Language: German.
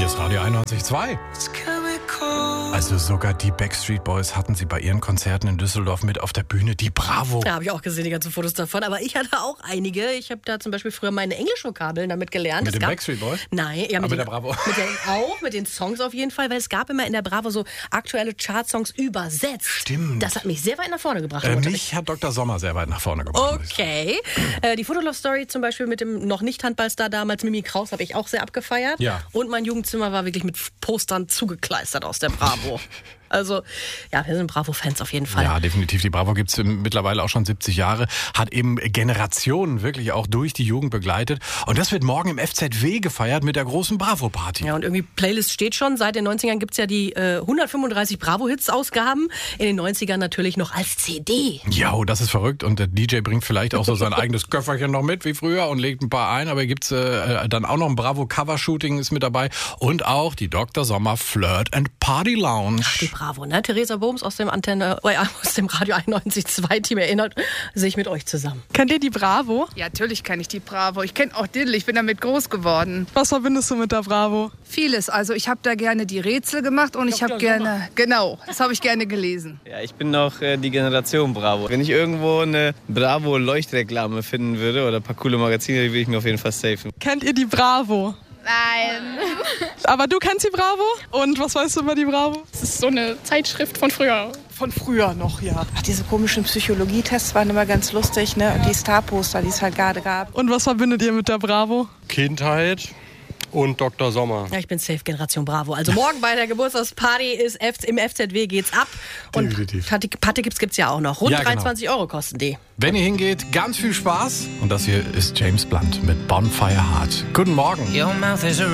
Hier ist Radio 91.2. Also sogar die Backstreet Boys hatten sie bei ihren Konzerten in Düsseldorf mit auf der Bühne, die Bravo. Ja, habe ich auch gesehen, die ganzen Fotos davon. Aber ich hatte auch einige. Ich habe da zum Beispiel früher meine Englischvokabeln damit gelernt. Mit den Backstreet Boys? Nein, ja, mit der Bravo. Mit den Songs auf jeden Fall, weil es gab immer in der Bravo so aktuelle Chartsongs übersetzt. Stimmt. Das hat mich sehr weit nach vorne gebracht. Mich hat Dr. Sommer sehr weit nach vorne gebracht. Okay. Die Fotolove-Story zum Beispiel mit dem noch nicht Handballstar damals, Mimi Kraus, habe ich auch sehr abgefeiert. Ja. Und mein Jugendzimmer war wirklich mit Postern zugekleistert aus der Bravo. Also, ja, wir sind Bravo-Fans auf jeden Fall. Ja, definitiv. Die Bravo gibt es mittlerweile auch schon 70 Jahre. Hat eben Generationen wirklich auch durch die Jugend begleitet. Und das wird morgen im FZW gefeiert mit der großen Bravo-Party. Ja, und irgendwie Playlist steht schon. Seit den 90ern gibt es ja die 135 Bravo-Hits-Ausgaben. In den 90ern natürlich noch als CD. Ja, das ist verrückt. Und der DJ bringt vielleicht auch so sein eigenes Köfferchen noch mit wie früher und legt ein paar ein. Aber hier gibt es dann auch noch ein Bravo-Cover-Shooting ist mit dabei. Und auch die Dr. Sommer Flirt and Party Lounge. Ach, die Bravo, ne? Theresa Bohms aus dem aus dem Radio 91.2 Team erinnert sich mit euch zusammen. Kennt ihr die Bravo? Ja, natürlich kenne ich die Bravo. Ich kenne auch Diddle, ich bin damit groß geworden. Was verbindest du mit der Bravo? Vieles. Also ich habe da gerne die Rätsel gemacht und ich habe gerne, genau, das habe ich gerne gelesen. Ja, ich bin noch die Generation Bravo. Wenn ich irgendwo eine Bravo-Leuchtreklame finden würde oder ein paar coole Magazine, die würde ich mir auf jeden Fall safen. Kennt ihr die Bravo? Nein. Aber du kennst die Bravo? Und was weißt du über die Bravo? Das ist so eine Zeitschrift von früher. Von früher noch, ja. Ach, diese komischen Psychologietests waren immer ganz lustig, ne? Und die Starposter, die es halt gerade gab. Und was verbindet ihr mit der Bravo? Kindheit und Dr. Sommer. Ja, ich bin safe Generation Bravo. Also morgen bei der Geburtstagsparty im FZW geht's ab. Und Definitiv. Patte gibt's ja auch noch. Rund Ja, genau. 23 € kosten die. Wenn ihr hingeht, ganz viel Spaß. Und das hier ist James Blunt mit Bonfire Heart. Guten Morgen. Your mouth is a